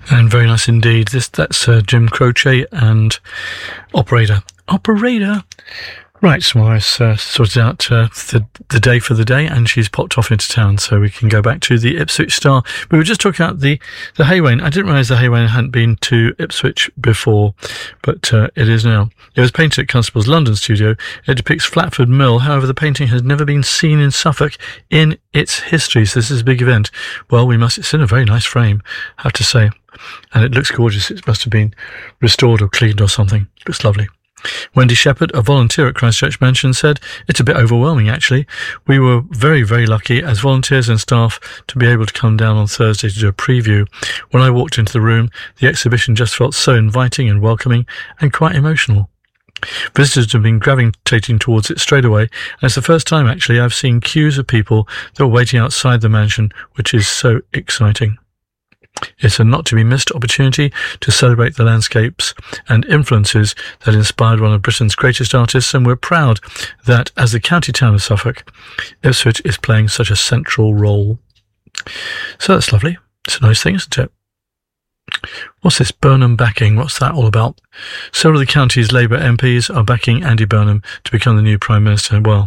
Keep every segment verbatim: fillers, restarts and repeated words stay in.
And very nice indeed. This That's uh, Jim Croce and Operator. Operator! Right, so I've uh, sorted out uh, the, the day for the day, and she's popped off into town, so we can go back to the Ipswich Star. We were just talking about the, the Haywain. I didn't realise the Haywain hadn't been to Ipswich before, but uh, it is now. It was painted at Constable's London studio. It depicts Flatford Mill. However, the painting has never been seen in Suffolk in its history, so this is a big event. Well, we must. It's in a very nice frame, I have to say, and it looks gorgeous. It must have been restored or cleaned or something. It looks lovely. Wendy Shepherd, a volunteer at Christchurch Mansion, said, "It's a bit overwhelming, actually. We were very, very lucky as volunteers and staff to be able to come down on Thursday to do a preview. When I walked into the room, the exhibition just felt so inviting and welcoming and quite emotional. Visitors have been gravitating towards it straight away, and it's the first time, actually, I've seen queues of people that were waiting outside the mansion, which is so exciting. It's a not-to-be-missed opportunity to celebrate the landscapes and influences that inspired one of Britain's greatest artists, and we're proud that, as the county town of Suffolk, Ipswich is playing such a central role." So that's lovely. It's a nice thing, isn't it? What's this Burnham backing? What's that all about? Several of the county's Labour M Ps are backing Andy Burnham to become the new Prime Minister. Well,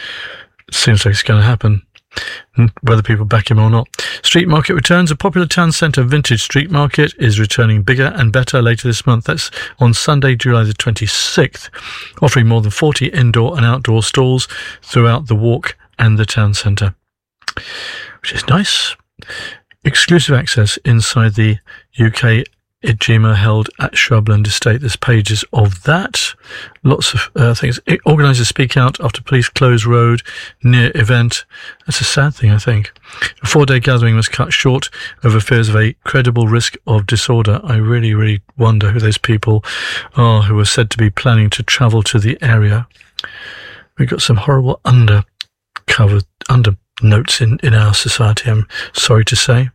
it seems like it's going to happen, whether people back him or not. Street market returns. A popular town centre vintage street market is returning bigger and better later this month. That's on Sunday, July the twenty-sixth, offering more than forty indoor and outdoor stalls throughout the walk and the town centre, which is nice. Exclusive access inside the U K Ijima held at Shrubland Estate. There's pages of that. Lots of uh, things. Organisers speak out after police close road near event. That's a sad thing, I think. A four-day gathering was cut short over fears of a credible risk of disorder. I really, really wonder who those people are who are said to be planning to travel to the area. We've got some horrible undercover, under notes in, in our society, I'm sorry to say.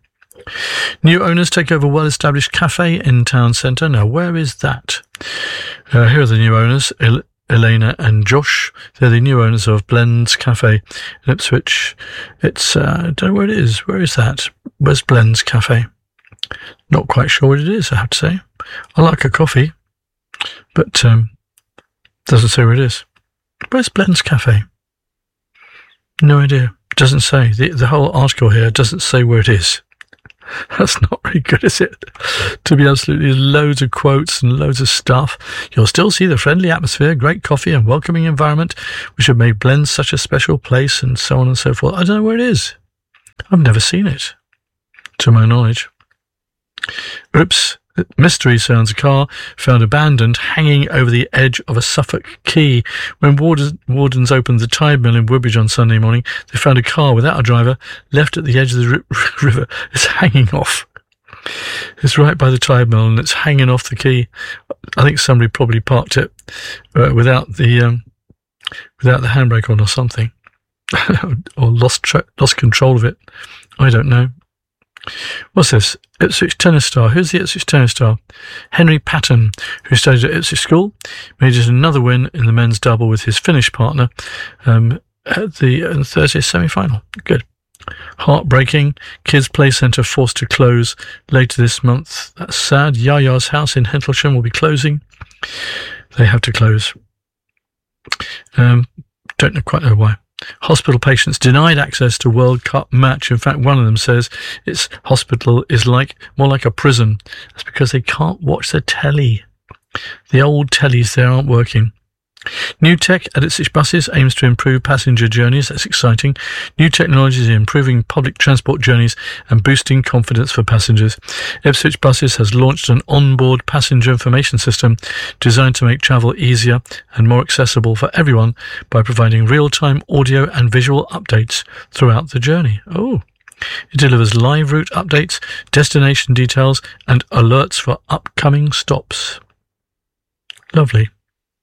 New owners take over well-established cafe in town centre. Now, where is that? Uh, here are the new owners, El- Elena and Josh. They're the new owners of Blends Cafe in Ipswich. It's, uh, I don't know where it is. Where is that? Where's Blends Cafe? Not quite sure what it is, I have to say. I like a coffee, but um, doesn't say where it is. Where's Blends Cafe? No idea. Doesn't say. The, the whole article here doesn't say where it is. That's not very good, is it? To be absolutely loads of quotes and loads of stuff. You'll still see the friendly atmosphere, great coffee and welcoming environment, which have made Blends such a special place, and so on and so forth. I don't know where it is. I've never seen it, to my knowledge. Oops. Mystery surrounds a car found abandoned hanging over the edge of a Suffolk quay. When wardens, wardens opened the tide mill in Woodbridge on Sunday morning, they found a car without a driver left at the edge of the ri- river. It's hanging off. It's right by the tide mill and it's hanging off the quay. I think somebody probably parked it uh, without the um, without the handbrake on or something, or lost tra- lost control of it. I don't know. What's this? Ipswich tennis star. Who's the Ipswich tennis star? Henry Patton, who studied at Ipswich School, made it another win in the men's double with his Finnish partner um, at the uh, Thursday semi-final. Good. Heartbreaking. Kids Play Centre forced to close later this month. That's sad. Yaya's house in Hentlesham will be closing. They have to close. Um, don't know, quite know why. Hospital patients denied access to World Cup match. In fact, one of them says its hospital is like more like a prison. That's because they can't watch the telly. The old tellies there aren't working. New tech at Ipswich buses aims to improve passenger journeys. That's exciting. New technologies are improving public transport journeys and boosting confidence for passengers. Ipswich buses has launched an onboard passenger information system designed to make travel easier and more accessible for everyone by providing real-time audio and visual updates throughout the journey. Oh, it delivers live route updates, destination details, and alerts for upcoming stops. Lovely.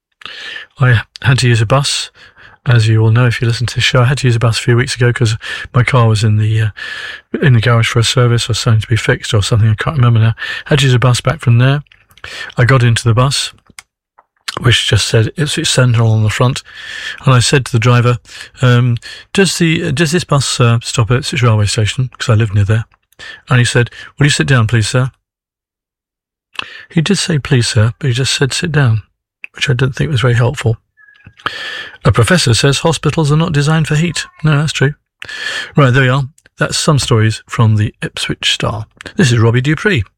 I had to use a bus, as you all know if you listen to the show. I had to use a bus a few weeks ago because my car was in the uh, in the garage for a service or something to be fixed or something. I can't remember now. I had to use a bus back from there. I got into the bus, which just said Ipswich Central on the front, and I said to the driver, um, "Does the does this bus uh, stop at Ipswich railway station?" Because I live near there. And he said, "Will you sit down, please, sir?" He did say please, sir, but he just said sit down, which I didn't think was very helpful. A professor says hospitals are not designed for heat. No, that's true. Right, there we are. That's some stories from the Ipswich Star. This is Robbie Dupree.